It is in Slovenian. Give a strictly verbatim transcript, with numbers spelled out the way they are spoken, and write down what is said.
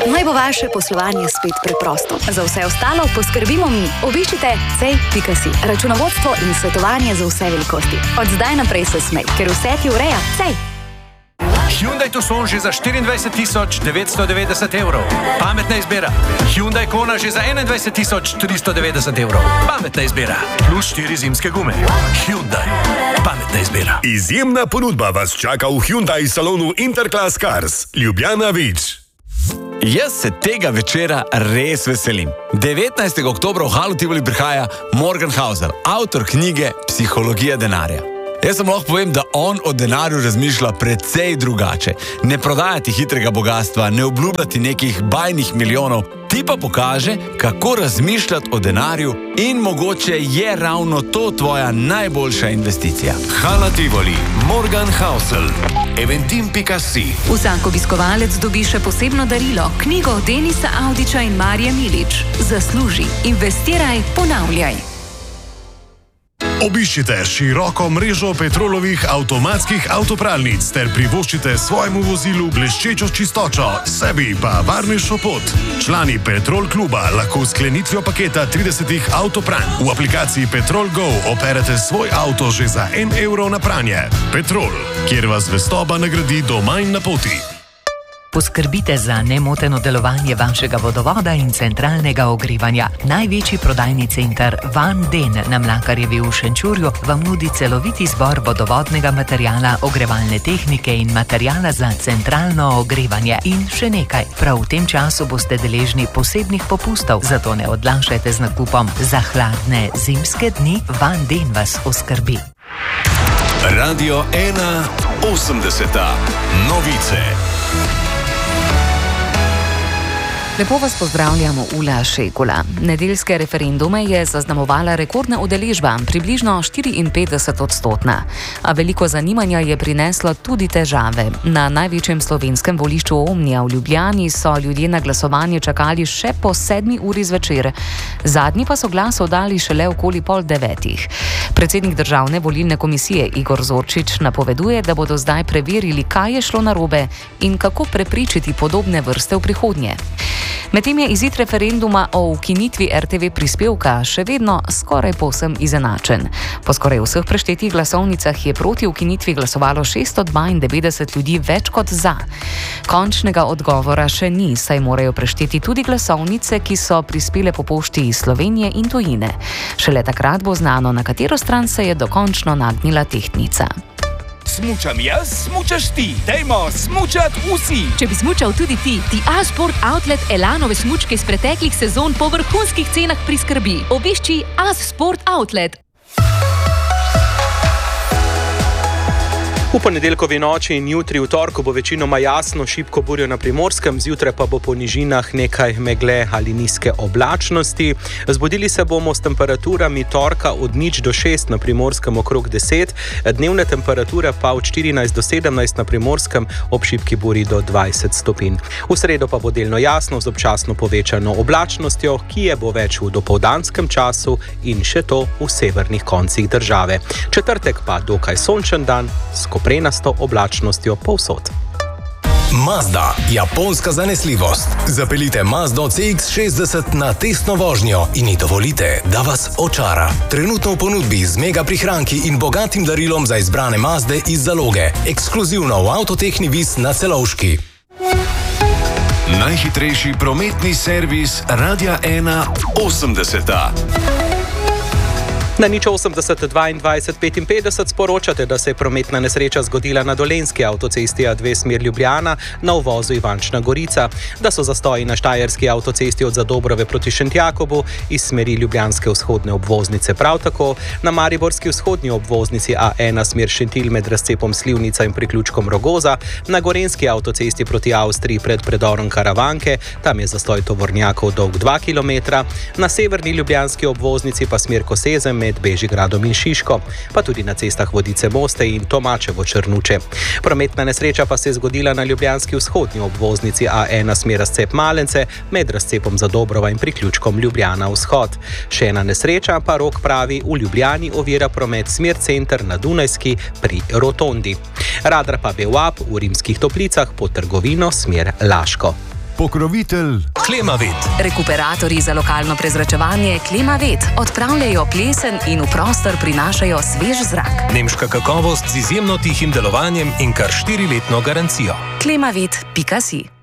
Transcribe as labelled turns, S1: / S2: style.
S1: naj bo vaše poslovanje spet preprosto. Za vse ostalo poskrbimo mi. Obiščite cej pika si. Računovodstvo in svetovanje za vse velikosti. Od zdaj naprej se smej, ker vse ti ureja Cej.
S2: Hyundai Tucson že za štiriindvajset tisoč devetsto devetdeset evrov. Pametna izbira. Hyundai Kona že za enaindvajset tisoč tristo devetdeset evrov. Pametna izbira. Plus štiri zimske gume. Hyundai. Pametna izbira.
S3: Izjemna ponudba vas čaka v Hyundai salonu Interclass Cars. Ljubljana Vič.
S4: Jaz se tega večera res veselim. devetnajstega oktobra v Halu Tivoli prihaja Morgan Housel, avtor knjige Psihologija denarja. Jaz sem lahko povem, da on o denarju razmišlja precej drugače. Ne prodajati hitrega bogatstva, ne obljubljati nekih bajnih milijonov, ti pa pokaže, kako razmišljati o denarju in mogoče je ravno to tvoja najboljša investicija.
S3: Hala Tivoli, Morgan Housel, eventim pika si.
S5: Vsak obiskovalec dobi še posebno darilo, knjigo Denisa Avdića in Marije Milič. Zasluži, investiraj, ponavljaj.
S3: Obiščite široko mrežo Petrolovih avtomatskih avtopralnic ter privoščite svojemu vozilu bleščečo čistočo, sebi pa varnejšo pot. Člani Petrol kluba lahko s sklenitvijo paketa tridesetih avtopranj v aplikaciji Petrol Go operete svoj avto že za en evro na pranje. Petrol, kjer vas zvestoba nagradi doma in na poti.
S6: Poskrbite za nemoteno delovanje vašega vodovoda in centralnega ogrevanja. Največji prodajni center Van Den na Mlakarjevi v Šenčurju vam nudi celovit izbor vodovodnega materijala, ogrevalne tehnike in materijala za centralno ogrevanje. In še nekaj, prav v tem času boste deležni posebnih popustov, zato ne odlašajte z nakupom. Za hladne zimske dni Van Den vas oskrbi.
S3: Radio ena osemdeseta. Novice.
S5: Lepo vas pozdravljamo, Ula Šekula. Nedeljske referendume je zaznamovala rekordna udeležba, približno štiriinpetdeset odstotna. A veliko zanimanja je prineslo tudi težave. Na največjem slovenskem volišču Omnija v Ljubljani so ljudje na glasovanje čakali še po sedmi uri zvečer. Zadnji pa so glas oddali šele okoli pol devetih. Predsednik Državne volilne komisije Igor Zorčič napoveduje, da bodo zdaj preverili, kaj je šlo narobe in kako prepričati podobne vrste v prihodnje. Medtem je izid referenduma o ukinitvi er te ve prispevka še vedno skoraj povsem izenačen. Po skoraj vseh preštetih glasovnicah je proti ukinitvi glasovalo šeststo dvaindevetdeset ljudi več kot za. Končnega odgovora še ni, saj morajo prešteti tudi glasovnice, ki so prispele po pošti iz Slovenije in tujine. Šele takrat bo znano, na katero stran se je dokončno nagnila tehtnica.
S7: Smučam jaz, smučaš ti. Dajmo smučat vsi.
S8: Če bi smučal tudi ti, ti A-Sport Outlet Elanove smučke iz preteklih sezon po vrhunskih cenah priskrbi. Obišči A-Sport Outlet.
S9: V ponedeljkovi noči in jutri v torku bo večinoma jasno, šibko burjo na Primorskem, zjutraj pa bo po nižinah nekaj megle ali nizke oblačnosti. Zbudili se bomo s temperaturami torka od nič do šest, na Primorskem okrog deset, dnevne temperature pa od štirinajst do sedemnajst na Primorskem, ob šibki burji do dvajset stopinj. V sredo pa bo delno jasno z občasno povečano oblačnostjo, ki je bo več v dopoldanskem času in še to v severnih koncih države. Četrtek pa dokaj sončen dan, prenasto oblačnostjo povsod.
S10: Mazda, japonska zanesljivost. Zapeljite Mazdo ce iks šestdeset na testno vožnjo in ji dovolite, da vas očara. Trenutno v ponudbi z mega prihranki in bogatim darilom za izbrane Mazde iz zaloge. Ekskluzivno v Avtotehni Vis na Celovški.
S3: Najhitrejši prometni servis Radia ena osemdeseta.
S9: Na nič osemdeset dvaindvajset petinpetdeset sporočate, da se je prometna nesreča zgodila na Dolenjski avtocesti A dve smer Ljubljana na uvozu Ivančna Gorica, da so zastoji na Štajerski avtocesti od Zadobrove proti Šentjakobu iz smeri ljubljanske vzhodne obvoznice prav tako, na mariborski vzhodnji obvoznici A ena smer Šentilj med razcepom Slivnica in priključkom Rogoza, na gorenjski avtocesti proti Avstriji pred predorom Karavanke, tam je zastoj tovornjakov dolg dva kilometra, na severni ljubljanski obvoznici pa smer Kosezem med Bežigradom in Šiško, pa tudi na cestah Vodice Moste in Tomačevo Črnuče. Prometna nesreča pa se je zgodila na ljubljanski vzhodnji obvoznici A ena smer razcep Malence med razcepom Zadobrova in priključkom Ljubljana vzhod. Še ena nesreča pa Rok pravi v Ljubljani ovira promet smer center na Dunajski pri Rotondi. Radar pa Beuap v Rimskih Toplicah pod trgovino smer Laško.
S11: Pokrovitelj
S12: Klimavet.
S5: Rekuperatorji za lokalno prezračevanje Klimavet odpravljajo plesen in v prostor prinašajo svež zrak.
S12: Nemška kakovost z izjemno tihim delovanjem in kar štiriletno garancijo.
S5: klimavet pika si